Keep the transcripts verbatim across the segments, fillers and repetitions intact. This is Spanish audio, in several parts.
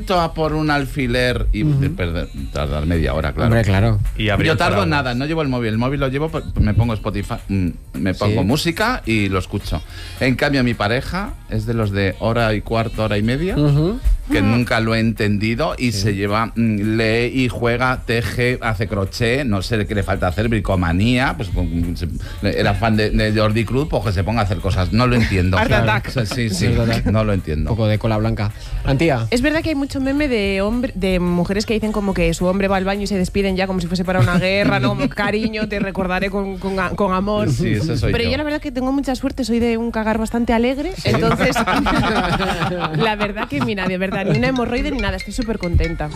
necesito a por un alfiler y uh-huh. perder, tardar media hora, claro. Hombre, claro. Y yo tardo nada, no llevo el móvil. El móvil lo llevo, me pongo Spotify, me pongo sí. música y lo escucho. En cambio, mi pareja es de los de hora y cuarto, hora y media, uh-huh. que uh-huh. nunca lo he entendido y sí. se lleva, lee y juega, teje, hace crochet, no sé qué le falta hacer, bricomanía, pues era fan de, de Jordi Cruz, pues que se ponga a hacer cosas. No lo entiendo. Art Attack. Sí, sí, no lo entiendo. Un poco de cola blanca. Antía. Es verdad que hay mucho meme de hombre, de mujeres que dicen como que su hombre va al baño y se despiden ya como si fuese para una guerra, no, cariño, te recordaré con, con, con amor. Sí, eso soy Pero yo. yo la verdad que tengo mucha suerte, soy de un cagar bastante alegre, ¿sí? Entonces la verdad que mira, de verdad, ni una hemorroide ni nada, estoy súper contenta.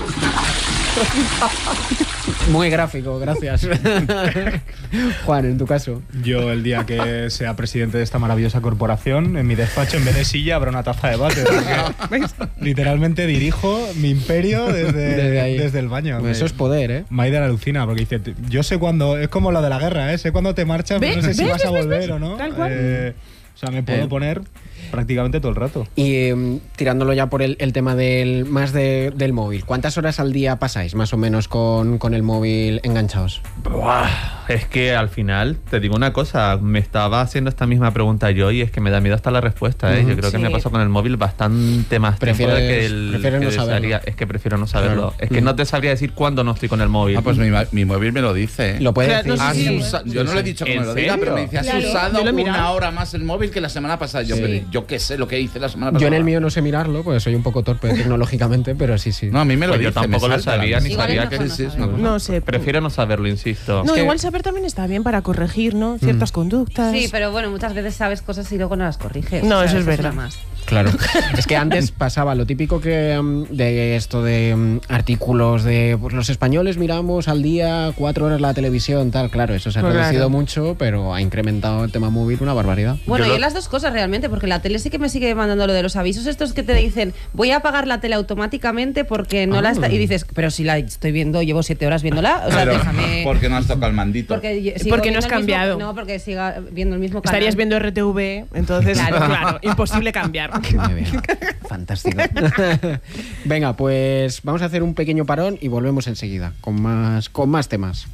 Muy gráfico, gracias. Juan, en tu caso. Yo el día que sea presidente de esta maravillosa corporación, en mi despacho, en vez de silla, habrá una taza de bate. Literalmente dirijo mi imperio desde, desde, ahí. desde el baño. Pues eso es poder, ¿eh? Maider alucina, porque dice, yo sé cuándo, es como lo de la guerra, ¿eh? Sé cuándo te marchas, pero no sé si vas a volver o no. Tal cual. Eh, o sea, me puedo eh. poner prácticamente todo el rato. Y um, tirándolo ya por el, el tema del más de, del móvil, ¿cuántas horas al día pasáis más o menos con, con el móvil enganchados? Buah, es que al final, te digo una cosa, me estaba haciendo esta misma pregunta yo y es que me da miedo hasta la respuesta, ¿eh? Uh-huh. Yo creo sí. que me paso con el móvil bastante más tiempo de que el prefieres que no saberlo. Es que prefiero no saberlo. Claro. Es que uh-huh. no te sabría decir cuándo no estoy con el móvil. Ah, pues mi, mi móvil me lo dice. Lo puede decir. No sé si sí, sí. Yo no le he dicho que me lo diga, pero me dice, has claro. usado una hora más el móvil que la semana pasada. Yo, sí. pero yo qué sé lo que hice la semana pasada. Yo en el mío no sé mirarlo, pues soy un poco torpe tecnológicamente, pero sí, sí. No, a mí me lo pues dice. Yo tampoco lo sabía, ni igual sabía no que... Sí, sí, no, no sé. Prefiero no saberlo, insisto. No, es que... igual saber también está bien para corregir, ¿no? Ciertas mm. conductas. Sí, pero bueno, muchas veces sabes cosas y luego no las corriges. No, o sea, eso es eso verdad. Es más. Claro. Es que antes pasaba lo típico que um, de esto de um, artículos de pues, los españoles miramos al día cuatro horas la televisión, tal. Claro, eso se ha claro. reducido mucho, pero ha incrementado el tema móvil una barbaridad. Bueno, Yo y lo... las dos cosas realmente, porque la tele sí que me sigue mandando lo de los avisos estos que te dicen, voy a apagar la tele automáticamente porque no ah. la está... Y dices, pero si la estoy viendo, llevo siete horas viéndola, o sea, pero, déjame... porque no has tocado el mandito. Porque, porque no has cambiado. Mismo... No, porque siga viendo el mismo canal. Estarías viendo R T V, entonces, claro, claro imposible cambiar. Muy bien. Fantástico. Venga, pues vamos a hacer un pequeño parón y volvemos enseguida con más, con más temas.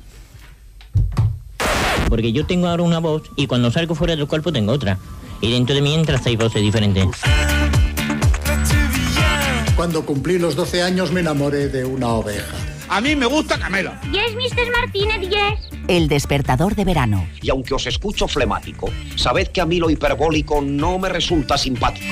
Porque yo tengo ahora una voz y cuando salgo fuera del cuerpo tengo otra. Y dentro de mí entran seis voces diferentes. Cuando cumplí los doce años me enamoré de una oveja. A mí me gusta Camela. Yes, mister Martínez, yes. El despertador de verano. Y aunque os escucho flemático, sabed que a mí lo hiperbólico no me resulta simpático.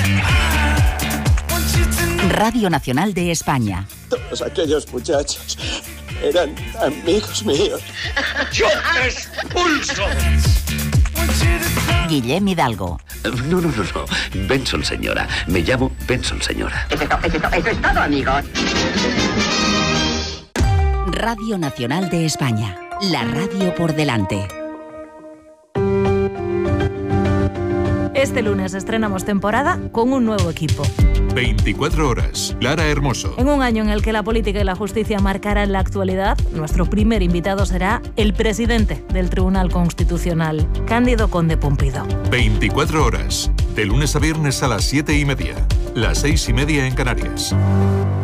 Radio Nacional de España. Todos aquellos muchachos eran amigos míos. ¡Yo te expulso! Guillem Hidalgo. No, no, no, no. Benson, señora. Me llamo Benson, señora. Eso es todo, eso es todo, eso es todo, amigos. Radio Nacional de España. La radio por delante. Este lunes estrenamos temporada con un nuevo equipo. veinticuatro horas. Clara Hermoso. En un año en el que la política y la justicia marcarán la actualidad, nuestro primer invitado será el presidente del Tribunal Constitucional, Cándido Conde Pumpido. veinticuatro horas. De lunes a viernes a las siete y media. Las seis y media en Canarias.